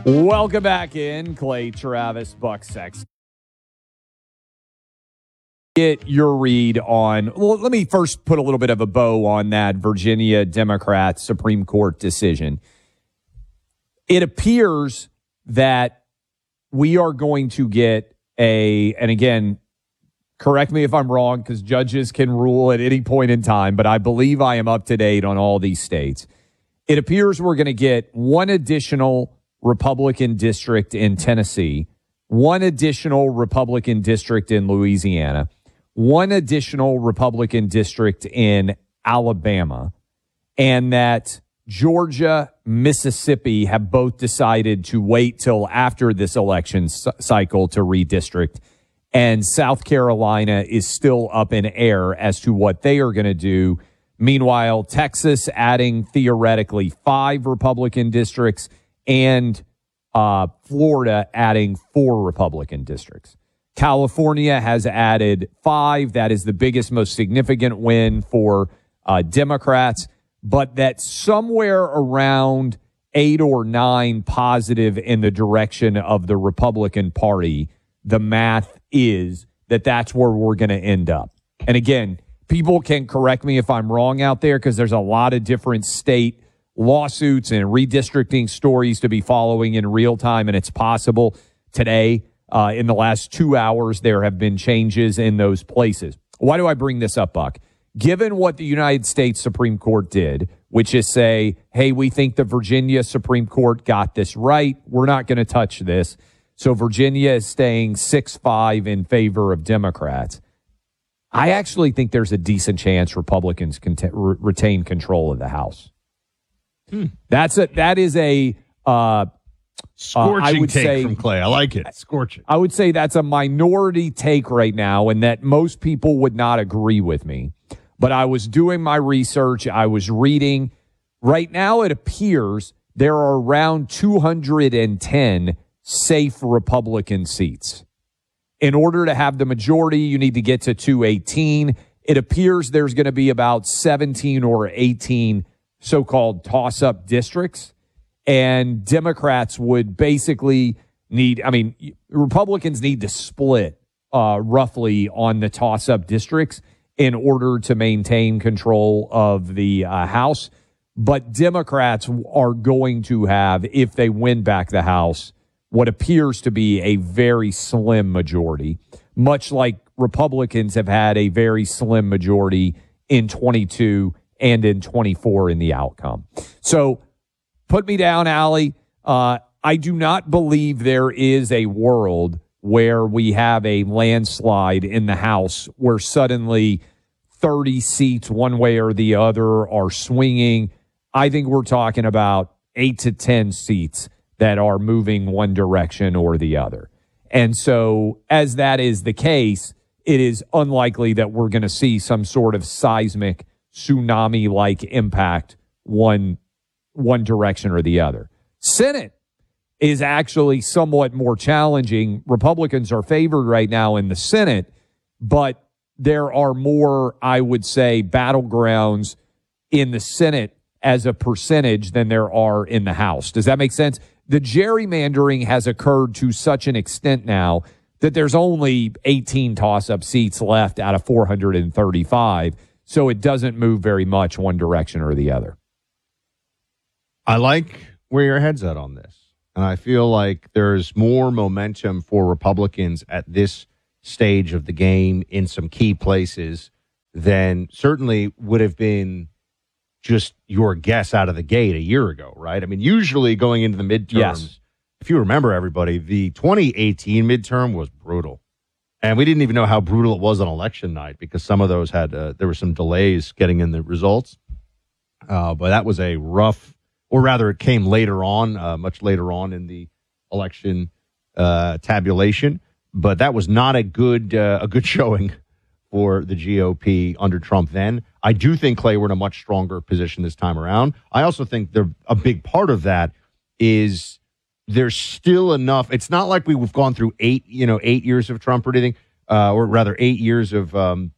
Welcome back in, Clay Travis, Buck Sex. Get your read on, well, let me first put a little bit of a bow on that Virginia Democrat Supreme Court decision. It appears that we are going to get and again, correct me if I'm wrong, because judges can rule at any point in time, but I believe I am up to date on all these states. It appears we're going to get one additional Republican district in Tennessee, one additional Republican district in Louisiana, one additional Republican district in Alabama, and that Georgia, Mississippi have both decided to wait till after this election cycle to redistrict, and South Carolina is still up in air as to what they are going to do. Meanwhile, Texas adding theoretically 5 Republican districts and Florida adding 4 Republican districts. California has added 5. That is the biggest, most significant win for Democrats, but that's somewhere around 8 or 9 positive in the direction of the Republican Party. The math is that that's where we're going to end up. And again, people can correct me if I'm wrong out there, because there's a lot of different state lawsuits and redistricting stories to be following in real time, and it's possible today, in the last 2 hours, there have been changes in those places. Why do I bring this up, Buck? Given what the United States Supreme Court did, which is say, hey, we think the Virginia Supreme Court got this right, we're not going to touch this. So Virginia is staying 6-5 in favor of Democrats. I actually think there's a decent chance Republicans can retain control of the House. That is a scorching take from Clay. I like it. Scorching. I would say that's a minority take right now, and that most people would not agree with me. But I was doing my research. I was reading. Right now, it appears there are around 210 safe Republican seats. In order to have the majority, you need to get to 218. It appears there's going to be about 17 or 18 so-called toss-up districts. And Democrats would basically Republicans need to split roughly on the toss-up districts in order to maintain control of the House. But Democrats are going to have, if they win back the House, what appears to be a very slim majority, much like Republicans have had a very slim majority in 22 and in 24 in the outcome. So put me down, Allie. I do not believe there is a world where we have a landslide in the House where suddenly 30 seats one way or the other are swinging. I think we're talking about 8 to 10 seats that are moving one direction or the other. And so as that is the case, it is unlikely that we're going to see some sort of seismic tsunami-like impact one direction or the other. Senate is actually somewhat more challenging. Republicans are favored right now in the Senate, but there are more, I would say, battlegrounds in the Senate as a percentage than there are in the House. Does that make sense? The gerrymandering has occurred to such an extent now that there's only 18 toss-up seats left out of 435, so it doesn't move very much one direction or the other. I like where your head's at on this, and I feel like there's more momentum for Republicans at this stage of the game in some key places than certainly would have been just your guess out of the gate a year ago, right? I mean, usually going into the midterms, yes. If you remember, everybody, the 2018 midterm was brutal. And we didn't even know how brutal it was on election night because some of those had, there were some delays getting in the results. But that was a rough, or rather it came later on, much later on in the election tabulation. But that was not a good showing for the GOP under Trump then. I do think, Clay, we're in a much stronger position this time around. I also think a big part of that is there's still enough. It's not like we've gone through 8 years of Trump or anything, or rather 8 years of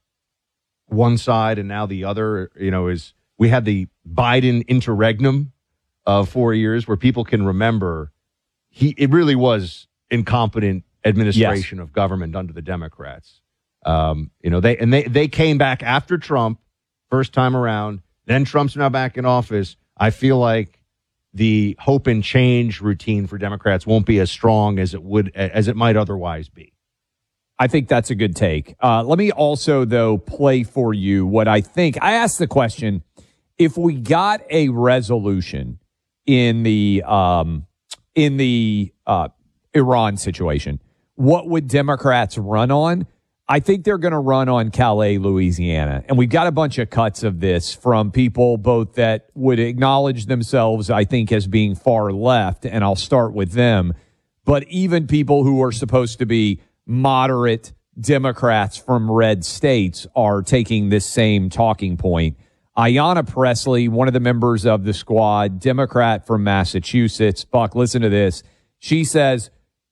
one side and now the other, is we had the Biden interregnum of 4 years where people can remember it really was incompetent administration of government under the Democrats. They came back after Trump first time around. Then Trump's now back in office. I feel like the hope and change routine for Democrats won't be as strong as it might otherwise be. I think that's a good take. Let me also, though, play for you what I think. I asked the question, if we got a resolution in the Iran situation, what would Democrats run on? I think they're going to run on Calais, Louisiana. And we've got a bunch of cuts of this from people both that would acknowledge themselves, I think, as being far left, and I'll start with them, but even people who are supposed to be moderate Democrats from red states are taking this same talking point. Ayanna Pressley, one of the members of the squad, Democrat from Massachusetts. Buck, listen to this. She says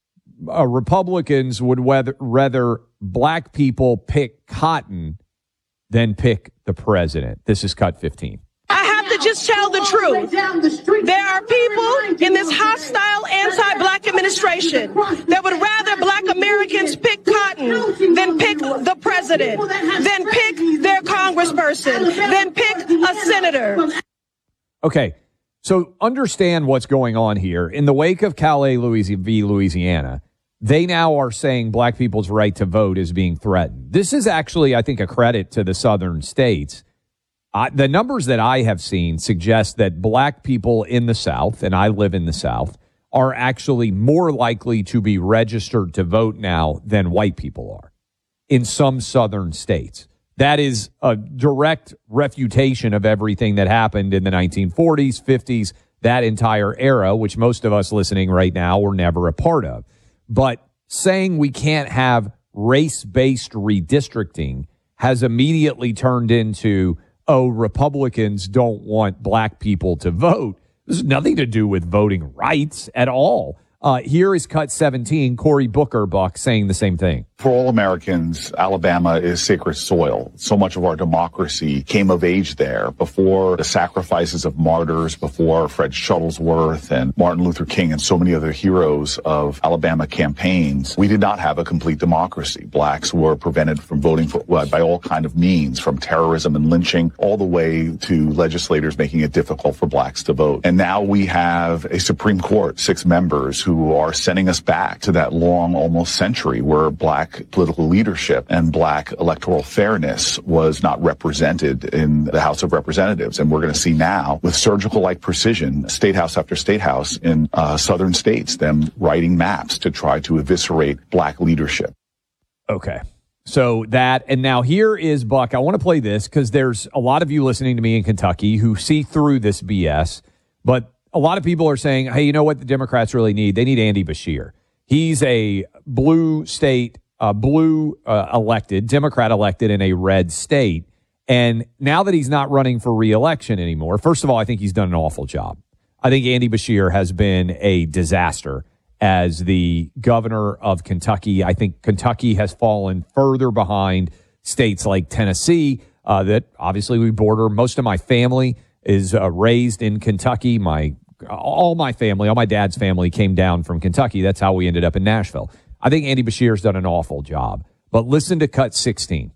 Republicans would rather black people pick cotton than pick the president. This is cut 15. I have to just tell the truth. There are people in this hostile anti-black administration that would rather black Americans pick cotton than pick the president, than pick their congressperson, than pick a senator. Okay, so understand what's going on here. In the wake of Calais, Louisiana, they now are saying black people's right to vote is being threatened. This is actually, I think, a credit to the southern states. The numbers that I have seen suggest that black people in the South, and I live in the South, are actually more likely to be registered to vote now than white people are in some southern states. That is a direct refutation of everything that happened in the 1940s, 50s, that entire era, which most of us listening right now were never a part of. But saying we can't have race-based redistricting has immediately turned into, oh, Republicans don't want black people to vote. This has nothing to do with voting rights at all. Here is cut 17, Cory Booker, Buck, saying the same thing. For all Americans, Alabama is sacred soil. So much of our democracy came of age there before the sacrifices of martyrs, before Fred Shuttlesworth and Martin Luther King and so many other heroes of Alabama campaigns. We did not have a complete democracy. Blacks were prevented from voting by all kind of means, from terrorism and lynching all the way to legislators making it difficult for blacks to vote. And now we have a Supreme Court, 6 members who are sending us back to that long, almost century where black political leadership and black electoral fairness was not represented in the House of Representatives. And we're going to see now, with surgical-like precision, state house after state house in southern states, them writing maps to try to eviscerate black leadership. Okay. So that, and now here is, Buck, I want to play this because there's a lot of you listening to me in Kentucky who see through this BS, but a lot of people are saying, hey, you know what the Democrats really need? They need Andy Beshear. He's a blue state, elected, Democrat elected in a red state. And now that he's not running for re-election anymore, first of all, I think he's done an awful job. I think Andy Beshear has been a disaster as the governor of Kentucky. I think Kentucky has fallen further behind states like Tennessee, that obviously we border. Most of my family is raised in Kentucky. All my dad's family came down from Kentucky. That's how we ended up in Nashville. I think Andy Beshear's done an awful job. But listen to cut 16.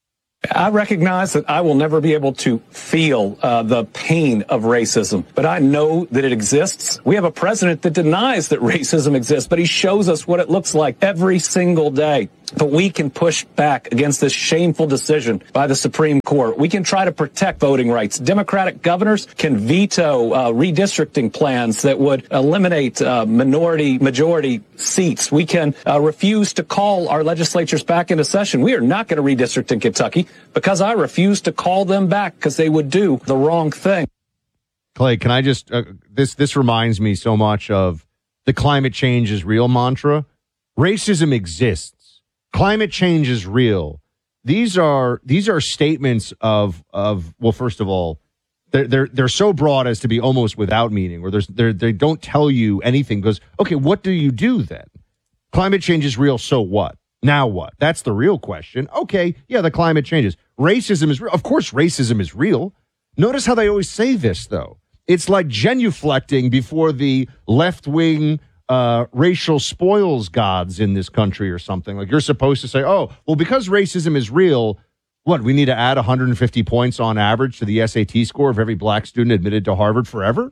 I recognize that I will never be able to feel the pain of racism, but I know that it exists. We have a president that denies that racism exists, but he shows us what it looks like every single day. But we can push back against this shameful decision by the Supreme Court. We can try to protect voting rights. Democratic governors can veto redistricting plans that would eliminate majority seats. We can refuse to call our legislatures back into session. We are not going to redistrict in Kentucky because I refuse to call them back because they would do the wrong thing. Clay, can I just this reminds me so much of the climate change is real mantra. Racism exists. Climate change is real. These are statements of well, first of all, they're so broad as to be almost without meaning, or they don't tell you anything. Because okay, what do you do then? Climate change is real, so what? Now what? That's the real question. Okay, yeah, the climate changes. Racism is real. Of course, racism is real. Notice how they always say this, though. It's like genuflecting before the left-wing racial spoils gods in this country or something. Like you're supposed to say, oh, well, because racism is real, what, we need to add 150 points on average to the SAT score of every black student admitted to Harvard forever?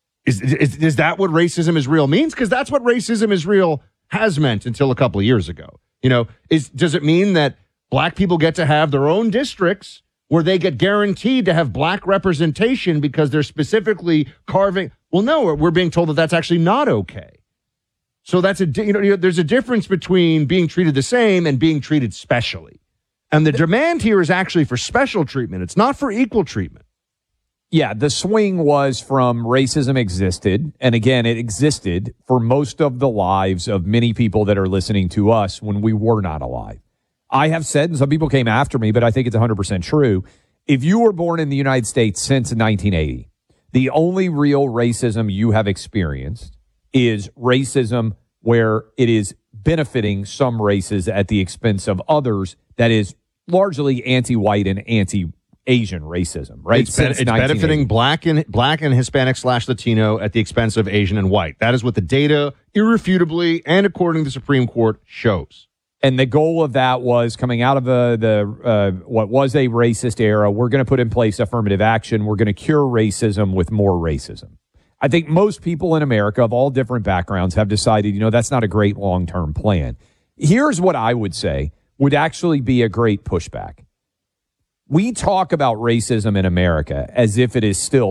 Is that what racism is real means? Because that's what racism is real has meant until a couple of years ago. You know, does it mean that black people get to have their own districts where they get guaranteed to have black representation because they're specifically carving? Well, no, we're being told that that's actually not okay. So that's there's a difference between being treated the same and being treated specially. And the demand here is actually for special treatment. It's not for equal treatment. Yeah, the swing was from racism existed. And again, it existed for most of the lives of many people that are listening to us when we were not alive. I have said, and some people came after me, but I think it's 100% true. If you were born in the United States since 1980, the only real racism you have experienced is racism where it is benefiting some races at the expense of others. That is largely anti-white and anti-Asian racism, right? It's benefiting black and Hispanic / Latino at the expense of Asian and white. That is what the data irrefutably and according to the Supreme Court shows. And the goal of that was coming out of the what was a racist era. We're going to put in place affirmative action. We're going to cure racism with more racism. I think most people in America of all different backgrounds have decided, that's not a great long-term plan. Here's what I would say would actually be a great pushback. We talk about racism in America as if it is still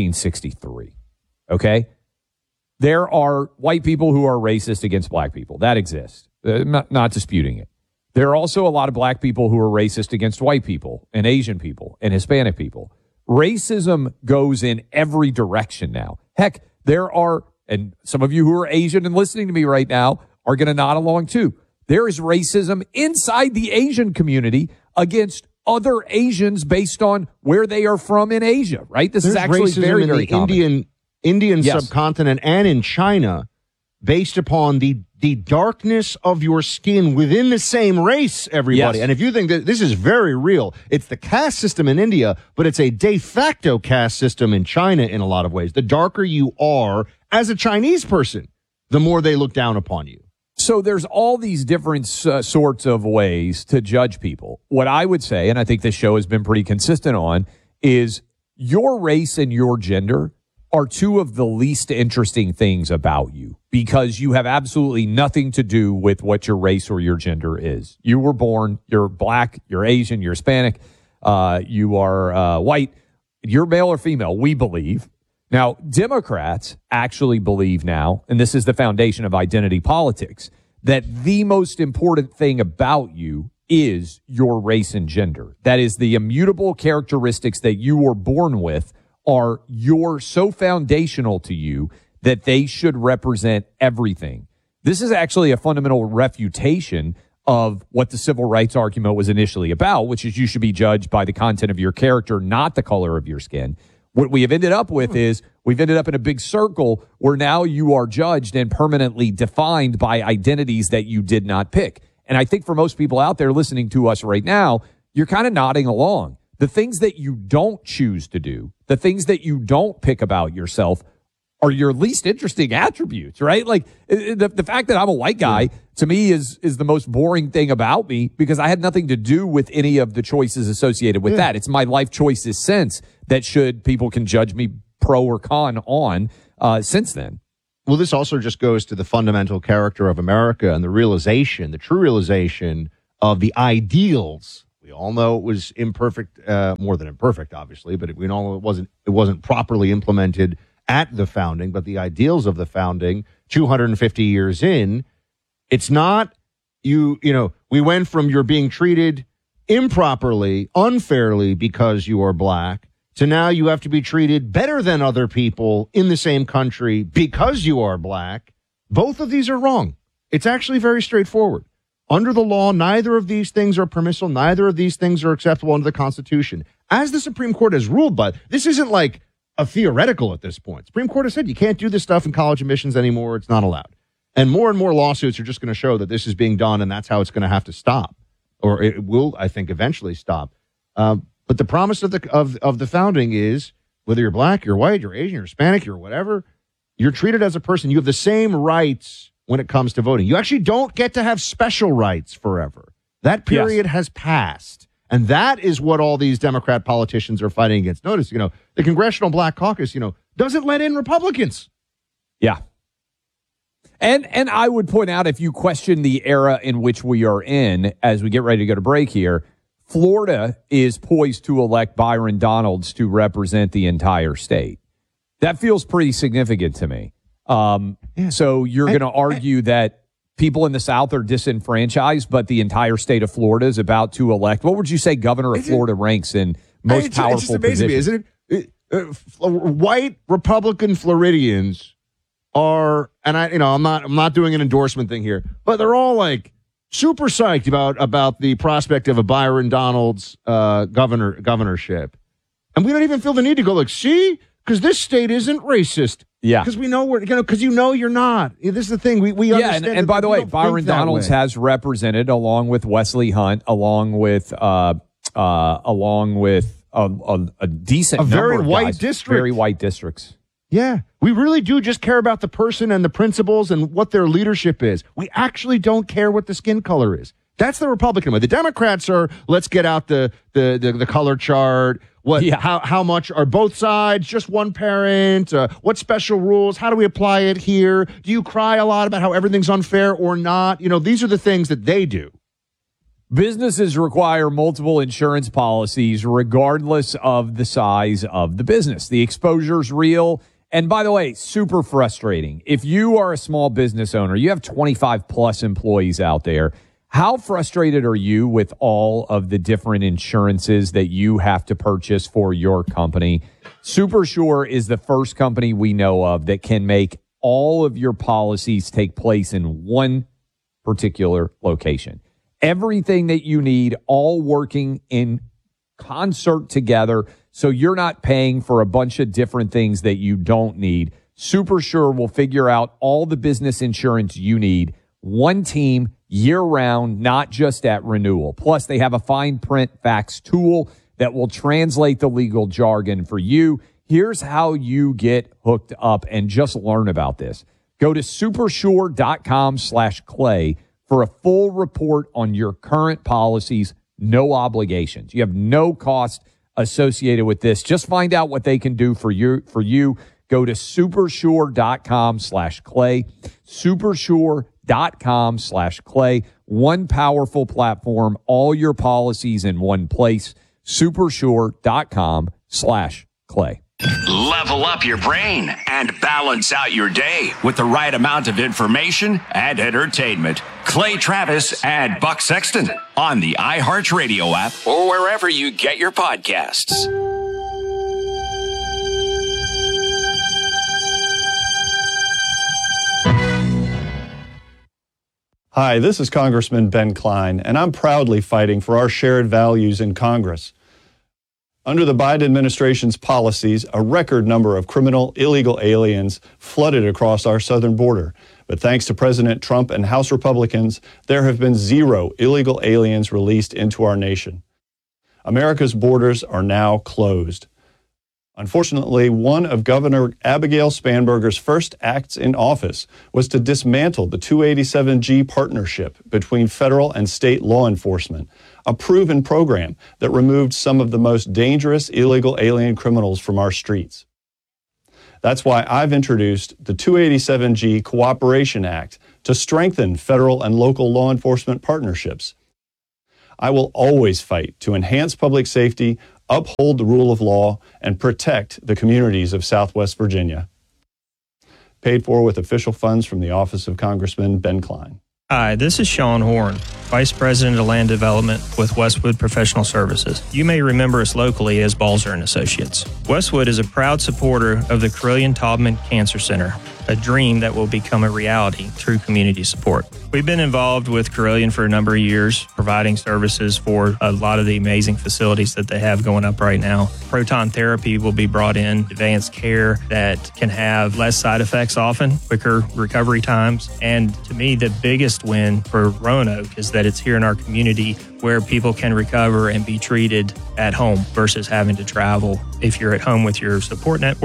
1963, okay? There are white people who are racist against black people. That exists. Not disputing it. There are also a lot of black people who are racist against white people and Asian people and Hispanic people. Racism goes in every direction now. Heck, there are, and some of you who are Asian and listening to me right now are going to nod along too. There is racism inside the Asian community against other Asians based on where they are from in Asia, right? This is actually very, very common. Indian subcontinent and in China based upon the darkness of your skin within the same race, everybody. Yes. And if you think that this is very real, it's the caste system in India, but it's a de facto caste system in China in a lot of ways. The darker you are as a Chinese person, the more they look down upon you. So there's all these different sorts of ways to judge people. What I would say, and I think this show has been pretty consistent on, is your race and your gender are two of the least interesting things about you because you have absolutely nothing to do with what your race or your gender is. You were born, you're black, you're Asian, you're Hispanic, you are white, you're male or female, we believe. Now, Democrats actually believe now, and this is the foundation of identity politics, that the most important thing about you is your race and gender. That is the immutable characteristics that you were born with are so foundational to you that they should represent everything. This is actually a fundamental refutation of what the civil rights argument was initially about, which is you should be judged by the content of your character, not the color of your skin. What we have ended up with is we've ended up in a big circle where now you are judged and permanently defined by identities that you did not pick. And I think for most people out there listening to us right now, you're kind of nodding along. The things that you don't choose to do, the things that you don't pick about yourself are your least interesting attributes, right? Like the fact that I'm a white guy to me is the most boring thing about me because I had nothing to do with any of the choices associated with that. It's my life choices since that people can judge me pro or con on since then. Well, this also just goes to the fundamental character of America and the true realization of the ideals. We all know it was imperfect, more than imperfect, obviously, but we all know it wasn't properly implemented at the founding, but the ideals of the founding 250 years in, it's not we went from you're being treated improperly, unfairly because you are black to now you have to be treated better than other people in the same country because you are black. Both of these are wrong. It's actually very straightforward. Under the law, neither of these things are permissible. Neither of these things are acceptable under the Constitution. As the Supreme Court has ruled, but this isn't like a theoretical at this point. Supreme Court has said you can't do this stuff in college admissions anymore. It's not allowed. And more lawsuits are just going to show that this is being done, and that's how it's going to have to stop, or it will, I think, eventually stop. But the promise of the founding is whether you're black, you're white, you're Asian, you're Hispanic, you're whatever, You're treated as a person. You have the same rights when it comes to voting. You actually don't get to have special rights forever. That period has passed. And that is what all these Democrat politicians are fighting against. Notice, the Congressional Black Caucus, doesn't let in Republicans. Yeah. And I would point out, if you question the era in which we are in, as we get ready to go to break here, Florida is poised to elect Byron Donalds to represent the entire state. That feels pretty significant to me. So you're going to argue that people in the South are disenfranchised, but the entire state of Florida is about to elect. What would you say governor of Florida ranks in most powerful just amazing positions? Me, isn't it? White Republican Floridians are, and I'm not doing an endorsement thing here, but they're all like super psyched about the prospect of a Byron Donalds governorship, and we don't even feel the need to go like, see, because this state isn't racist. Yeah, because we know because you're not. This is the thing we understand. And by the way, Byron Donalds has represented, along with Wesley Hunt, along with a decent number very of white guys, district, very white districts. Yeah, we really do just care about the person and the principles and what their leadership is. We actually don't care what the skin color is. That's the Republican way. The Democrats are, let's get out the color chart. How much are both sides? Just one parent? What special rules? How do we apply it here? Do you cry a lot about how everything's unfair or not? These are the things that they do. Businesses require multiple insurance policies regardless of the size of the business. The exposure's real. And by the way, super frustrating. If you are a small business owner, you have 25 plus employees out there. How frustrated are you with all of the different insurances that you have to purchase for your company? SuperSure is the first company we know of that can make all of your policies take place in one particular location. Everything that you need, all working in concert together, so you're not paying for a bunch of different things that you don't need. SuperSure will figure out all the business insurance you need. One team, year-round, not just at renewal. Plus, they have a fine print fax tool that will translate the legal jargon for you. Here's how you get hooked up and just learn about this. Go to supersure.com/clay for a full report on your current policies. No obligations. You have no cost associated with this. Just find out what they can do for you. Go to supersure.com/clay. Supersure.com/clay. One powerful platform, all your policies in one place. Supersure.com/clay. Level up your brain and balance out your day with the right amount of information and entertainment. Clay Travis and Buck Sexton on the iHeartRadio app or wherever you get your podcasts. Hi, this is Congressman Ben Cline, and I'm proudly fighting for our shared values in Congress. Under the Biden administration's policies, a record number of criminal illegal aliens flooded across our southern border. But thanks to President Trump and House Republicans, there have been 0 illegal aliens released into our nation. America's borders are now closed. Unfortunately, one of Governor Abigail Spanberger's first acts in office was to dismantle the 287G partnership between federal and state law enforcement, a proven program that removed some of the most dangerous illegal alien criminals from our streets. That's why I've introduced the 287G Cooperation Act to strengthen federal and local law enforcement partnerships. I will always fight to enhance public safety, uphold the rule of law, and protect the communities of Southwest Virginia. Paid for with official funds from the Office of Congressman Ben Cline. Hi, this is Sean Horn, Vice President of Land Development with Westwood Professional Services. You may remember us locally as Balzer & Associates. Westwood is a proud supporter of the Carilion Taubman Cancer Center, a dream that will become a reality through community support. We've been involved with Carilion for a number of years, providing services for a lot of the amazing facilities that they have going up right now. Proton therapy will be brought in, advanced care that can have less side effects often, quicker recovery times. And to me, the biggest win for Roanoke is that it's here in our community where people can recover and be treated at home versus having to travel. If you're at home with your support network,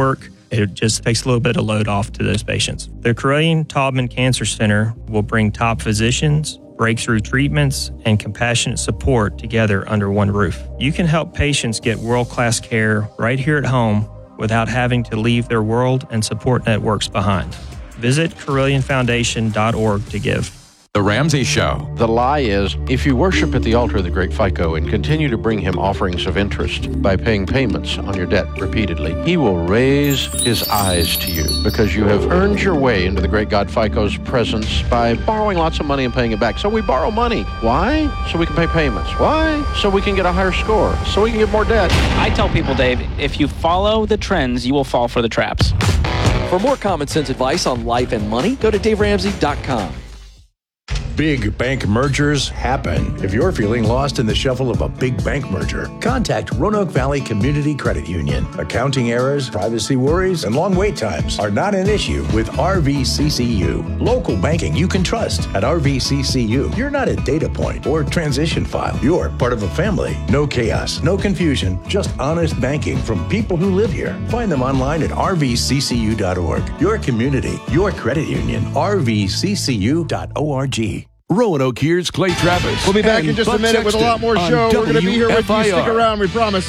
It just takes a little bit of load off to those patients. The Carilion-Taubman Cancer Center will bring top physicians, breakthrough treatments, and compassionate support together under one roof. You can help patients get world-class care right here at home without having to leave their world and support networks behind. Visit CarillionFoundation.org to give. The Ramsey Show. The lie is, if you worship at the altar of the great FICO and continue to bring him offerings of interest by paying payments on your debt repeatedly, he will raise his eyes to you because you have earned your way into the great God FICO's presence by borrowing lots of money and paying it back. So we borrow money. Why? So we can pay payments. Why? So we can get a higher score. So we can get more debt. I tell people, Dave, if you follow the trends, you will fall for the traps. For more common sense advice on life and money, go to DaveRamsey.com. Big bank mergers happen. If you're feeling lost in the shuffle of a big bank merger, contact Roanoke Valley Community Credit Union. Accounting errors, privacy worries, and long wait times are not an issue with RVCCU. Local banking you can trust. At RVCCU, you're not a data point or transition file. You're part of a family. No chaos, no confusion, just honest banking from people who live here. Find them online at rvccu.org. Your community, your credit union, rvccu.org. Roanoke here's Clay Travis. We'll be back in just a minute with a lot more show. We're going to be here with you. Stick around, we promise.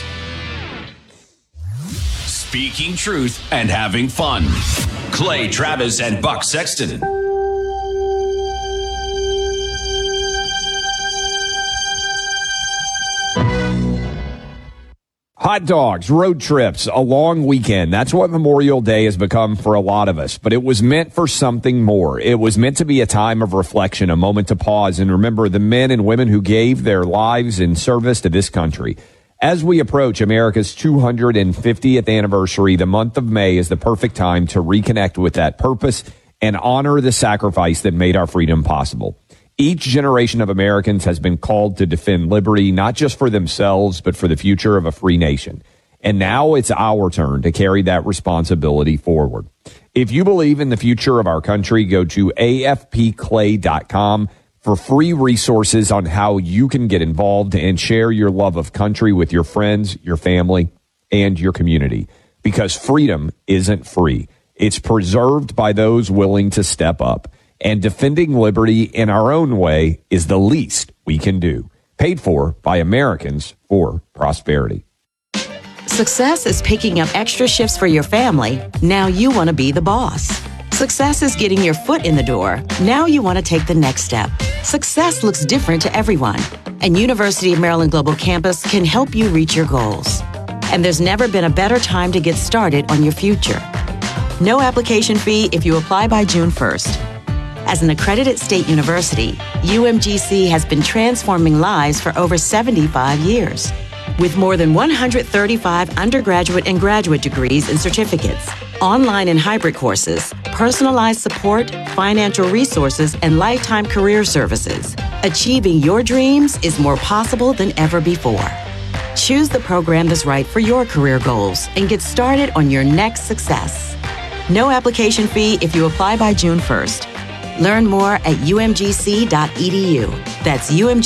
Speaking truth and having fun. Clay Travis and Buck Sexton. Hot dogs, road trips, a long weekend. That's what Memorial Day has become for a lot of us. But it was meant for something more. It was meant to be a time of reflection, a moment to pause and remember the men and women who gave their lives in service to this country. As we approach America's 250th anniversary, the month of May is the perfect time to reconnect with that purpose and honor the sacrifice that made our freedom possible. Each generation of Americans has been called to defend liberty, not just for themselves, but for the future of a free nation. And now it's our turn to carry that responsibility forward. If you believe in the future of our country, go to afpclay.com for free resources on how you can get involved and share your love of country with your friends, your family, and your community. Because freedom isn't free. It's preserved by those willing to step up. And defending liberty in our own way is the least we can do. Paid for by Americans for Prosperity. Success is picking up extra shifts for your family. Now you want to be the boss. Success is getting your foot in the door. Now you want to take the next step. Success looks different to everyone. And University of Maryland Global Campus can help you reach your goals. And there's never been a better time to get started on your future. No application fee if you apply by June 1st. As an accredited state university, UMGC has been transforming lives for over 75 years. With more than 135 undergraduate and graduate degrees and certificates, online and hybrid courses, personalized support, financial resources, and lifetime career services, achieving your dreams is more possible than ever before. Choose the program that's right for your career goals and get started on your next success. No application fee if you apply by June 1st. Learn more at umgc.edu. That's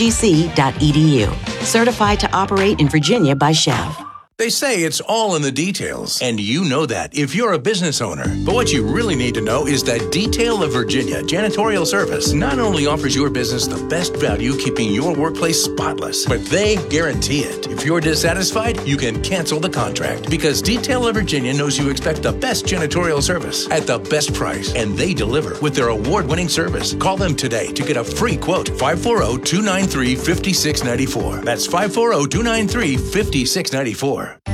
umgc.edu. Certified to operate in Virginia by Chev. They say it's all in the details, and you know that if you're a business owner. But what you really need to know is that Detail of Virginia Janitorial Service not only offers your business the best value keeping your workplace spotless, but they guarantee it. If you're dissatisfied, you can cancel the contract because Detail of Virginia knows you expect the best janitorial service at the best price, and they deliver with their award-winning service. Call them today to get a free quote, 540-293-5694. That's 540-293-5694.